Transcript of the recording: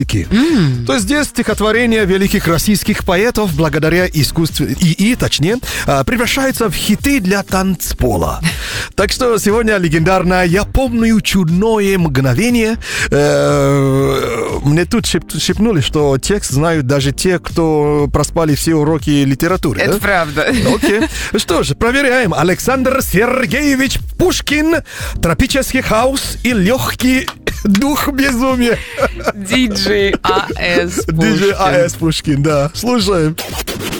То есть здесь стихотворения великих российских поэтов благодаря искусству точнее, превращаются в хиты для танцпола. Так что сегодня легендарное «Я помню чудное мгновение». Мне тут шепнули, что текст знают даже те, кто проспали все уроки литературы. Это правда. Окей. Что ж, проверяем. Александр Сергеевич Пушкин. Тропический хаос и легкий дух безумия. Диджей А.С. Пушкин. Диджей А.С. Пушкин, да. Слушаем.